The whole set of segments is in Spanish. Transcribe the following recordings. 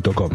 gmail.com.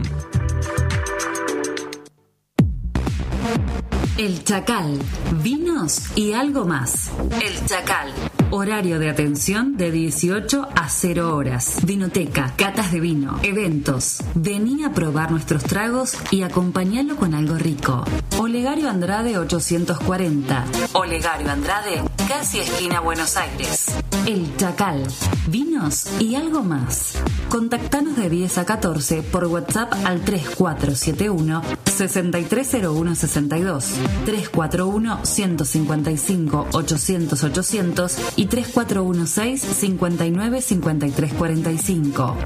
El Chacal, vinos y algo más. El Chacal, horario de atención de 18 a 0 horas. Vinoteca, catas de vino, eventos. Vení a probar nuestros tragos y acompañalo con algo rico. Olegario Andrade 840. Olegario Andrade, casi esquina Buenos Aires. El Chacal, vinos y algo más. Contactanos de 10 a 14 por WhatsApp al 3471 630162, 341 155 800 800 y 3416 59 53 45.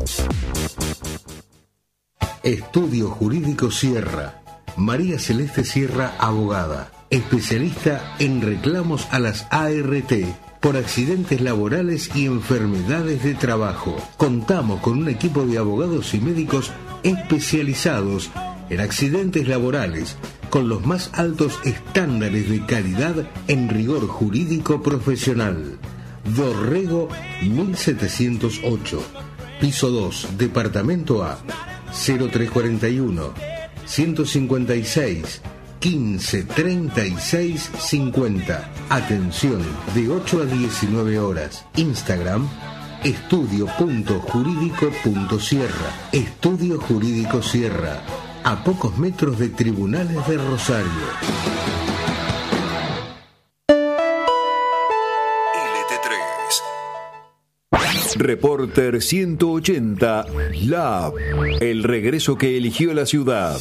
Estudio Jurídico Sierra. María Celeste Sierra, abogada, especialista en reclamos a las ART por accidentes laborales y enfermedades de trabajo. Contamos con un equipo de abogados y médicos especializados en accidentes laborales, con los más altos estándares de calidad en rigor jurídico profesional. Dorrego 1708, piso 2, departamento A, 0341 156 15 36 50. Atención de 8 a 19 horas. Instagram estudio.jurídico.sierra. Estudio Jurídico Sierra, a pocos metros de Tribunales de Rosario. LT3 Reporter 180 Lab, el regreso que eligió la ciudad.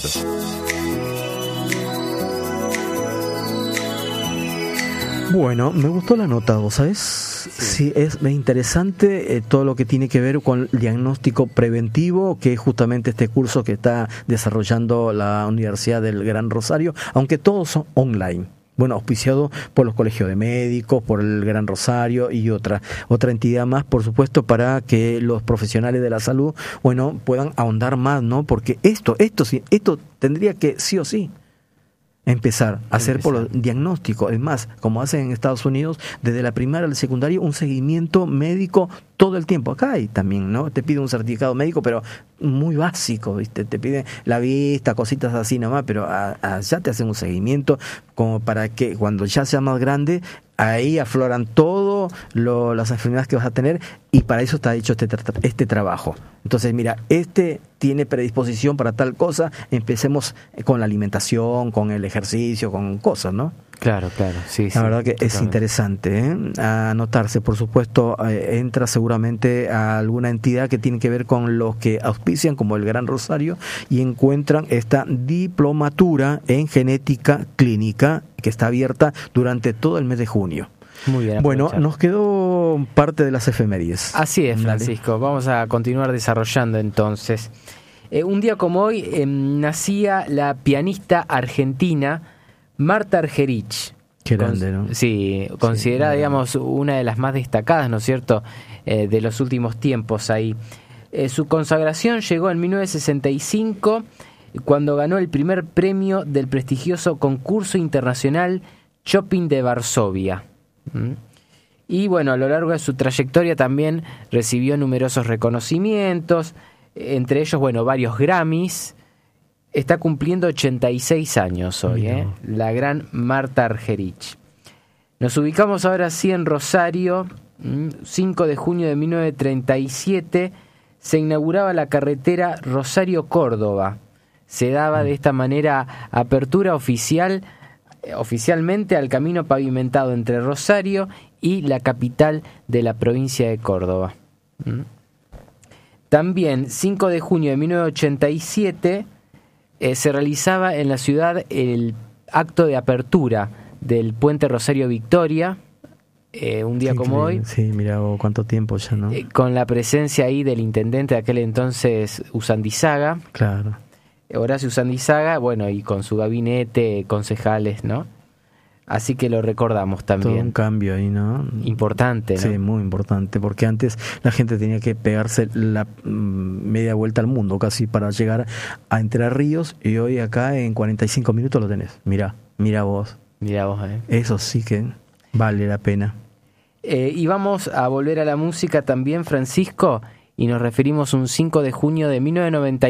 Bueno, me gustó la nota, ¿vos sabés? Sí, es interesante todo lo que tiene que ver con el diagnóstico preventivo, que es justamente este curso que está desarrollando la Universidad del Gran Rosario, aunque todos son online. Bueno, auspiciado por los colegios de médicos, por el Gran Rosario y otra entidad más, por supuesto, para que los profesionales de la salud, bueno, puedan ahondar más, ¿no? Porque esto tendría que sí o sí empezar a hacer por los diagnósticos. Es más, como hacen en Estados Unidos, desde la primaria al secundario, un seguimiento médico todo el tiempo. Acá hay también, ¿no? Te piden un certificado médico, pero muy básico, ¿viste? Te piden la vista, cositas así nomás, pero allá te hacen un seguimiento como para que cuando ya sea más grande, ahí afloran todo las enfermedades que vas a tener, y para eso está hecho este trabajo. Entonces, mira, tiene predisposición para tal cosa, empecemos con la alimentación, con el ejercicio, con cosas, ¿no? Claro, sí. La verdad que totalmente. Es interesante, ¿eh? A anotarse, por supuesto, entra seguramente a alguna entidad que tiene que ver con los que auspician, como el Gran Rosario, y encuentran esta diplomatura en genética clínica que está abierta durante todo el mes de junio. Muy bien. Bueno, nos quedó parte de las efemérides. Así es, Francisco. Dale. Vamos a continuar desarrollando entonces. Un día como hoy nacía la pianista argentina Marta Argerich. Qué grande, ¿no? Sí, considerada, digamos, una de las más destacadas, ¿no es cierto?, de los últimos tiempos ahí. Su consagración llegó en 1965, cuando ganó el primer premio del prestigioso concurso internacional Chopin de Varsovia. Y bueno, a lo largo de su trayectoria también recibió numerosos reconocimientos, entre ellos, bueno, varios Grammys. Está cumpliendo 86 años hoy, la gran Marta Argerich. Nos ubicamos ahora sí en Rosario. 5 de junio de 1937 se inauguraba la carretera Rosario-Córdoba. Se daba de esta manera apertura oficialmente al camino pavimentado entre Rosario y la capital de la provincia de Córdoba. También, 5 de junio de 1987, se realizaba en la ciudad el acto de apertura del puente Rosario Victoria, un día como hoy. Sí, mira cuánto tiempo ya, ¿no? Con la presencia ahí del intendente de aquel entonces, Usandizaga. Claro. Horacio Usandizaga, bueno, y con su gabinete, concejales, ¿no? Así que lo recordamos también. Todo un cambio ahí, ¿no? Importante, ¿no? Sí, muy importante, porque antes la gente tenía que pegarse la media vuelta al mundo casi para llegar a Entre Ríos, y hoy acá en 45 minutos lo tenés. Mira vos. Mirá vos, Eso sí que vale la pena. Y vamos a volver a la música también, Francisco, y nos referimos un 5 de junio de 1990.